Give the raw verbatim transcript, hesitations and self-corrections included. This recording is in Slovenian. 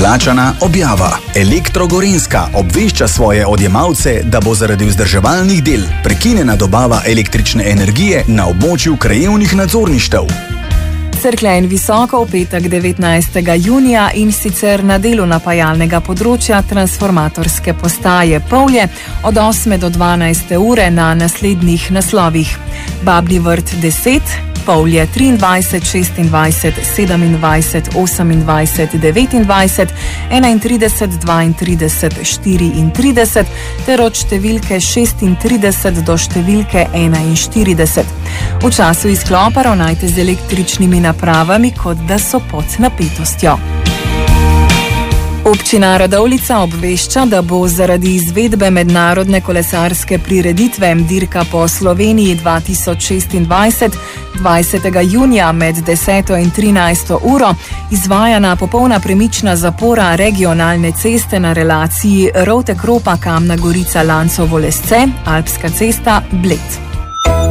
Neplačana objava. Elektro Gorenjska obvešča svoje odjemalce, da bo zaradi vzdrževalnih del prekinjena dobava električne energije na območju krajevnih nadzorništev. Cerklje in Visoko v petek devetnajstega junija in sicer na delu napajalnega področja transformatorske postaje Povlje od osme do dvanajste ure na naslednjih naslovih. Babni Vrt deset, Povlje triindvajset, šestindvajset, sedemindvajset, osemindvajset, devetindvajset, enaintrideset, dvaintrideset, štiriintrideset ter od številke šestintrideset do številke enainštirideset. V času izklopa ravnajte z električnimi napravami, kot da so pod napetostjo. Občina Radovljica obvešča, da bo zaradi izvedbe mednarodne kolesarske prireditve Dirka po Sloveniji dva tisoč šestindvajset dvajsetega junija med deseto in trinajsto uro izvajana popolna premična zapora regionalne ceste na relaciji Rovte Kropa Kamna Gorica Lancovo Lesce, Alpska cesta Bled.